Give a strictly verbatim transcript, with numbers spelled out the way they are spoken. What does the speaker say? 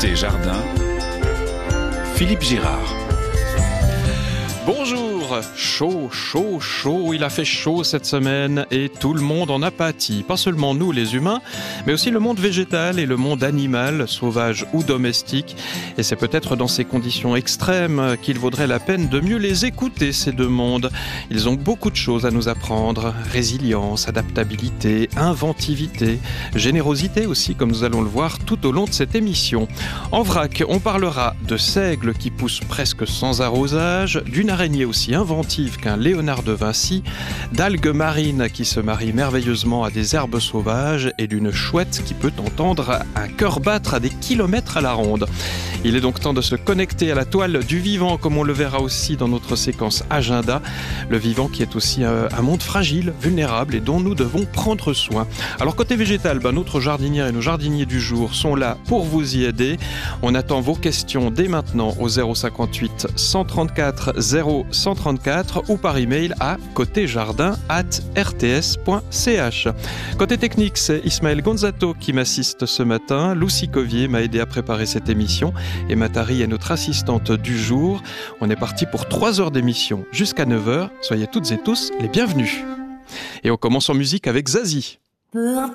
Côté jardin, Philippe Girard. Bonjour, chaud, chaud, chaud, il a fait chaud cette semaine et tout le monde en a pâti. Pas seulement nous les humains, mais aussi le monde végétal et le monde animal, sauvage ou domestique. Et c'est peut-être dans ces conditions extrêmes qu'il vaudrait la peine de mieux les écouter, ces deux mondes. Ils ont beaucoup de choses à nous apprendre. Résilience, adaptabilité, inventivité, générosité aussi, comme nous allons le voir tout au long de cette émission. En vrac, on parlera de seigles qui poussent presque sans arrosage, d'une araignée aussi inventive qu'un Léonard de Vinci, d'algues marines qui se marient merveilleusement à des herbes sauvages et d'une chouette qui peut entendre un cœur battre à des kilomètres à la ronde. Il est donc temps de se connecter à la toile du vivant, comme on le verra aussi dans notre séquence agenda. Le vivant qui est aussi un monde fragile, vulnérable et dont nous devons prendre soin. Alors côté végétal, ben, notre jardinière et nos jardiniers du jour sont là pour vous y aider. On attend vos questions dès maintenant au zéro cinquante-huit cent trente-quatre zéro cent trente-quatre ou par email à côtéjardin arobase r t s point c h. Côté technique, c'est Ismaël Gonzato qui m'assiste ce matin. Lucie Covier m'a aidé à préparer cette émission et Matari est notre assistante du jour. On est parti pour trois heures d'émission jusqu'à neuf heures. Soyez toutes et tous les bienvenus. Et on commence en musique avec Zazie. Peu importe